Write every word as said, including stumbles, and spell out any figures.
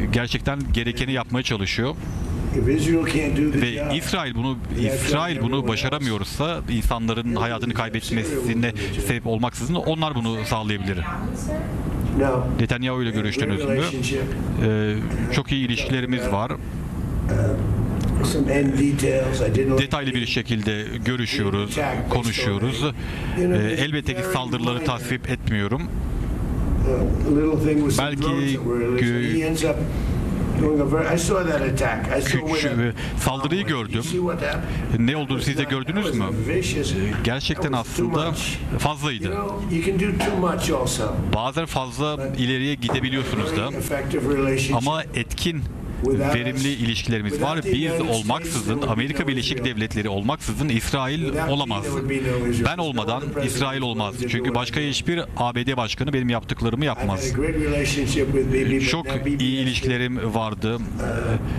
gerçekten gerekeni yapmaya çalışıyor. Ve İsrail bunu İsrail bunu başaramıyorsa, insanların hayatını kaybetmesine sebep olmaksızın onlar bunu sağlayabilir. Netanyahu ile görüştünüz mü? Ee, çok iyi ilişkilerimiz var. Detaylı bir şekilde görüşüyoruz, konuşuyoruz. Ee, elbette ki saldırıları tasvip etmiyorum. Belki gö- Küçük saldırıyı gördüm. Ne olduğunu siz de gördünüz mü? Gerçekten aslında fazlaydı. Bazen fazla ileriye gidebiliyorsunuz da. Ama etkin, verimli ilişkilerimiz var. Biz olmaksızın, Amerika Birleşik Devletleri olmaksızın İsrail olamaz. Ben olmadan İsrail olmaz. Çünkü başka hiçbir A B D başkanı benim yaptıklarımı yapmaz. Çok iyi ilişkilerim vardı.